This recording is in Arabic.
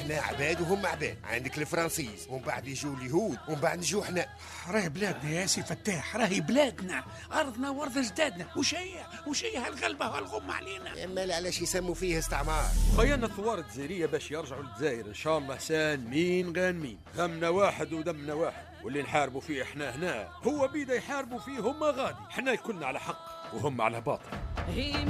احنا عباد وهم عباد، عندك الفرنسيس ومن بعد يجوا اليهود ومن بعد نجوا احنا. راهي بلادنا يا سي فتاح، راهي بلادنا، ارضنا وارض اجدادنا. وش هي هالغلبه وهالغمه علينا؟ اما علاش يسموا فيه استعمار؟ خيرنا الثوار الجزائريه باش يرجعوا للجزائر ان شاء الله سالمين غانمين، دمنا واحد ودمنا واحد، واللي نحاربوا فيه احنا هنا هو بيدا يحاربوا فيه هم غادي، احنا كلنا على حق وهم على باطل.